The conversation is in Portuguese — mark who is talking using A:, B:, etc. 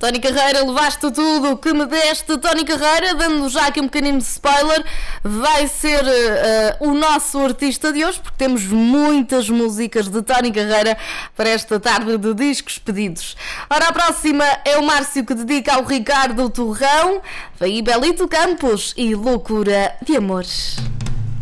A: Tony Carreira, levaste tudo o que me deste. Tony Carreira, dando já aqui um bocadinho de spoiler, vai ser o nosso artista de hoje, porque temos muitas músicas de Tony Carreira para esta tarde de discos pedidos. Ora, a próxima é o Márcio, que dedica ao Ricardo Torrão. Vai aí Belito Campos e Loucura de Amores.